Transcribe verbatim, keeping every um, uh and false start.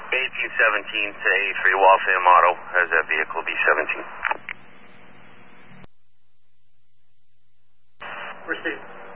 eighteen seventeen to eighty-three, Waltham Auto has that vehicle, B seventeen. Received.